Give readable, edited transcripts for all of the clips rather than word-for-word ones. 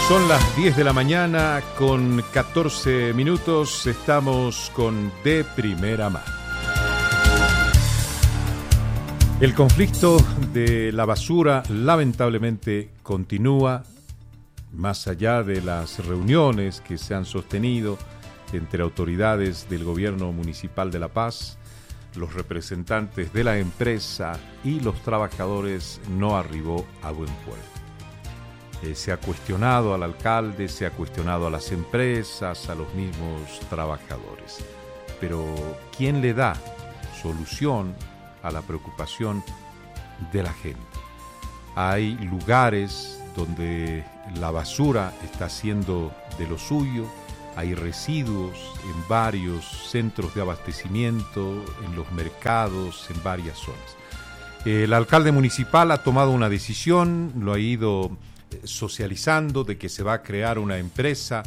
Son las 10 de la mañana con 14 minutos. Estamos con De Primera Mano. El conflicto de la basura lamentablemente continúa, más allá de las reuniones que se han sostenido entre autoridades del gobierno municipal de La Paz, los representantes de la empresa y los trabajadores no arribó a buen puerto. Se ha cuestionado al alcalde, se ha cuestionado a las empresas, a los mismos trabajadores. Pero ¿quién le da solución a la preocupación de la gente? Hay lugares donde la basura está haciendo de lo suyo, hay residuos en varios centros de abastecimiento, en los mercados, en varias zonas. El alcalde municipal ha tomado una decisión, lo ha ido socializando, de que se va a crear una empresa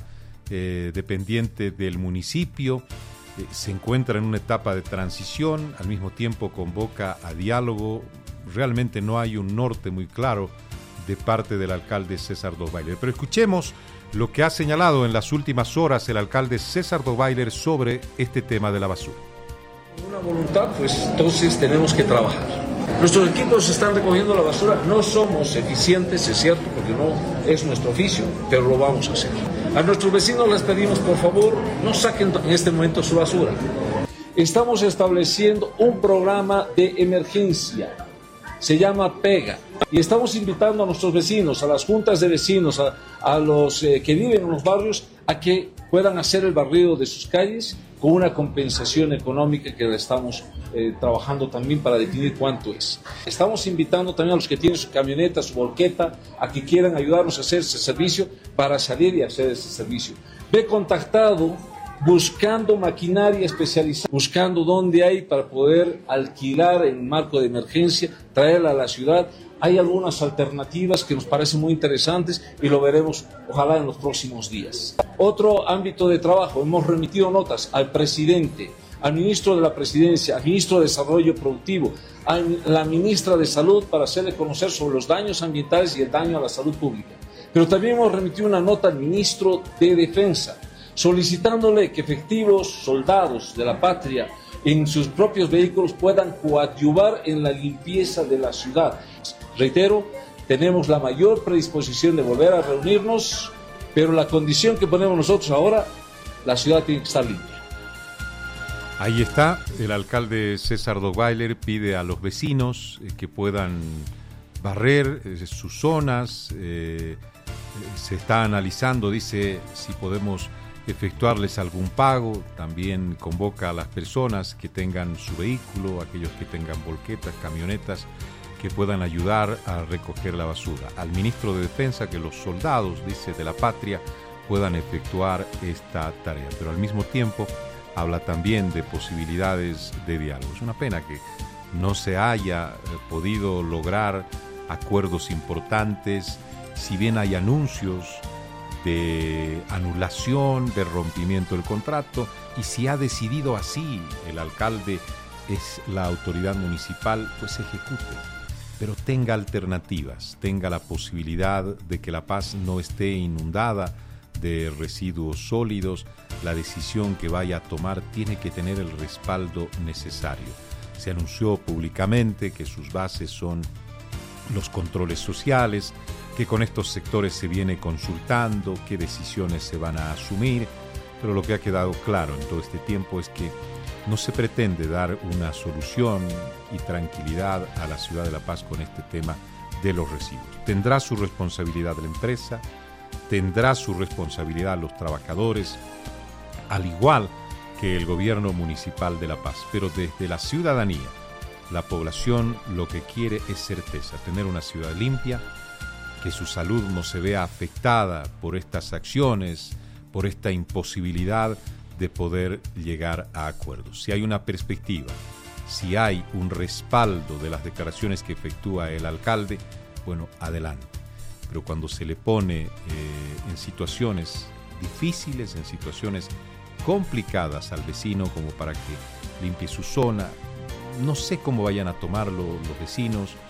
dependiente del municipio. Se encuentra en una etapa de transición, al mismo tiempo convoca a diálogo. Realmente no hay un norte muy claro de parte del alcalde César Dogbailer. Pero escuchemos lo que ha señalado en las últimas horas el alcalde César Dogbailer sobre este tema de la basura. Con una voluntad, pues entonces tenemos que trabajar. Nuestros equipos están recogiendo la basura, no somos eficientes, es cierto, porque no es nuestro oficio, pero lo vamos a hacer. A nuestros vecinos les pedimos, por favor, no saquen en este momento su basura. Estamos estableciendo un programa de emergencia, se llama PEGA, y estamos invitando a nuestros vecinos, a las juntas de vecinos, a los que viven en los barrios, a que puedan hacer el barrido de sus calles con una compensación económica que la estamos trabajando también para definir cuánto es. Estamos invitando también a los que tienen su camioneta, su volqueta, a que quieran ayudarnos a hacer ese servicio para salir y hacer ese servicio. Ve contactado buscando maquinaria especializada, buscando dónde hay para poder alquilar en marco de emergencia, traerla a la ciudad. Hay algunas alternativas que nos parecen muy interesantes y lo veremos, ojalá, en los próximos días. Otro ámbito de trabajo, hemos remitido notas al presidente, al ministro de la Presidencia, al ministro de Desarrollo Productivo, a la ministra de Salud para hacerle conocer sobre los daños ambientales y el daño a la salud pública. Pero también hemos remitido una nota al ministro de Defensa, solicitándole que efectivos soldados de la patria en sus propios vehículos puedan coadyuvar en la limpieza de la ciudad. Reitero, tenemos la mayor predisposición de volver a reunirnos, pero la condición que ponemos nosotros ahora, la ciudad tiene que estar limpia. Ahí está, el alcalde César Dogbailer pide a los vecinos que puedan barrer sus zonas. Se está analizando, dice, si podemos efectuarles algún pago. También convoca a las personas que tengan su vehículo, aquellos que tengan volquetas, camionetas, que puedan ayudar a recoger la basura. Al ministro de Defensa, que los soldados, dice, de la patria puedan efectuar esta tarea. Pero al mismo tiempo habla también de posibilidades de diálogo. Es una pena que no se haya podido lograr acuerdos importantes, si bien hay anuncios de anulación, de rompimiento del contrato, y si ha decidido así el alcalde, es la autoridad municipal, pues ejecute, pero tenga alternativas, tenga la posibilidad de que La Paz no esté inundada de residuos sólidos. La decisión que vaya a tomar tiene que tener el respaldo necesario. Se anunció públicamente que sus bases son los controles sociales, que con estos sectores se viene consultando qué decisiones se van a asumir, pero lo que ha quedado claro en todo este tiempo es que no se pretende dar una solución y tranquilidad a la ciudad de La Paz con este tema de los residuos. Tendrá su responsabilidad la empresa, tendrá su responsabilidad los trabajadores, al igual que el gobierno municipal de La Paz, pero desde la ciudadanía, la población lo que quiere es certeza, tener una ciudad limpia, que su salud no se vea afectada por estas acciones, por esta imposibilidad de poder llegar a acuerdos. Si hay una perspectiva, si hay un respaldo de las declaraciones que efectúa el alcalde, bueno, adelante. Pero cuando se le pone en situaciones difíciles, en situaciones complicadas al vecino como para que limpie su zona, no sé cómo vayan a tomarlo los vecinos.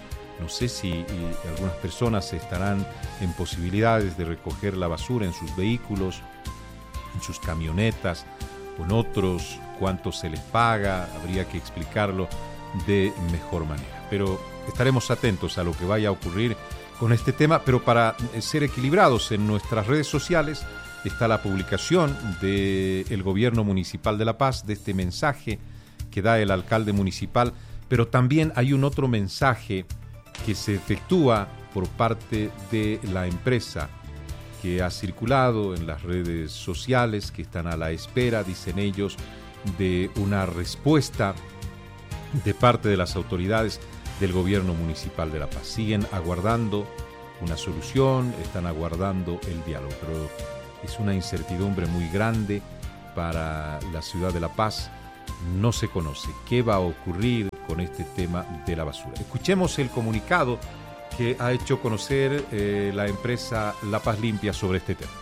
No sé si algunas personas estarán en posibilidades de recoger la basura en sus vehículos, en sus camionetas, o en otros, cuánto se les paga, habría que explicarlo de mejor manera. Pero estaremos atentos a lo que vaya a ocurrir con este tema, pero para ser equilibrados en nuestras redes sociales está la publicación del Gobierno Municipal de La Paz, de este mensaje que da el alcalde municipal, pero también hay un otro mensaje que se efectúa por parte de la empresa, que ha circulado en las redes sociales, que están a la espera, dicen ellos, de una respuesta de parte de las autoridades del Gobierno Municipal de La Paz. Siguen aguardando una solución, están aguardando el diálogo, pero es una incertidumbre muy grande para la ciudad de La Paz. No se conoce qué va a ocurrir con este tema de la basura. Escuchemos el comunicado que ha hecho conocer la empresa La Paz Limpia sobre este tema.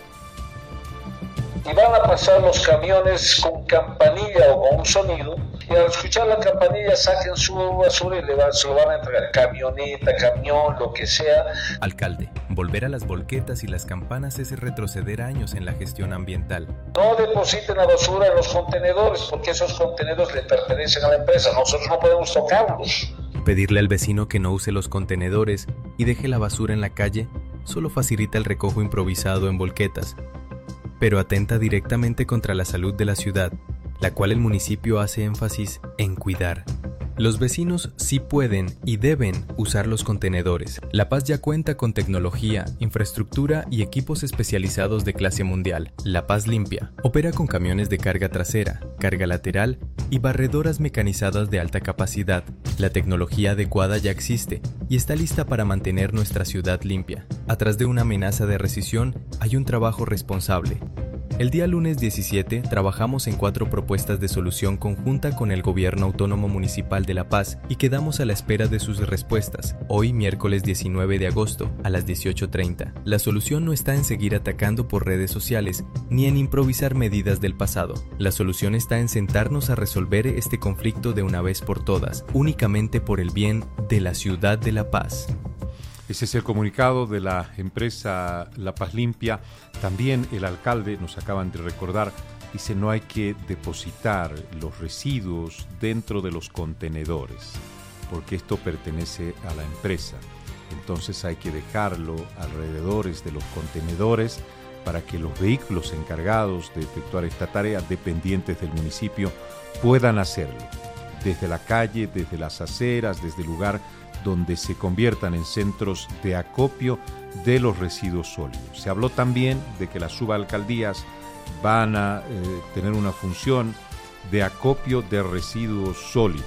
Y van a pasar los camiones con campanilla o con un sonido, y al escuchar la campanilla saquen su basura y se lo van a entregar. Camioneta, camión, lo que sea. Alcalde, volver a las volquetas y las campanas es retroceder años en la gestión ambiental. No depositen la basura en los contenedores, porque esos contenedores le pertenecen a la empresa. Nosotros no podemos tocarlos. Pedirle al vecino que no use los contenedores y deje la basura en la calle solo facilita el recojo improvisado en volquetas, pero atenta directamente contra la salud de la ciudad, la cual el municipio hace énfasis en cuidar. Los vecinos sí pueden y deben usar los contenedores. La Paz ya cuenta con tecnología, infraestructura y equipos especializados de clase mundial. La Paz Limpia opera con camiones de carga trasera, carga lateral y barredoras mecanizadas de alta capacidad. La tecnología adecuada ya existe y está lista para mantener nuestra ciudad limpia. Atrás de una amenaza de rescisión hay un trabajo responsable. El día lunes 17 trabajamos en 4 propuestas de solución conjunta con el Gobierno Autónomo Municipal de La Paz y quedamos a la espera de sus respuestas. Hoy, miércoles 19 de agosto, a las 18:30. La solución no está en seguir atacando por redes sociales ni en improvisar medidas del pasado. La solución está en sentarnos a resolver este conflicto de una vez por todas, únicamente por el bien de la ciudad de La Paz. Ese es el comunicado de la empresa La Paz Limpia. También el alcalde, nos acaban de recordar, dice no hay que depositar los residuos dentro de los contenedores, porque esto pertenece a la empresa. Entonces hay que dejarlo alrededores de los contenedores para que los vehículos encargados de efectuar esta tarea, dependientes del municipio, puedan hacerlo. Desde la calle, desde las aceras, desde el lugar donde se conviertan en centros de acopio de los residuos sólidos. Se habló también de que las subalcaldías van a tener una función de acopio de residuos sólidos.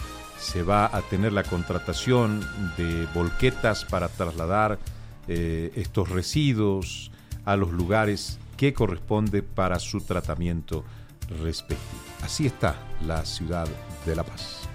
Se va a tener la contratación de volquetas para trasladar estos residuos a los lugares que corresponde para su tratamiento respectivo. Así está la ciudad de La Paz.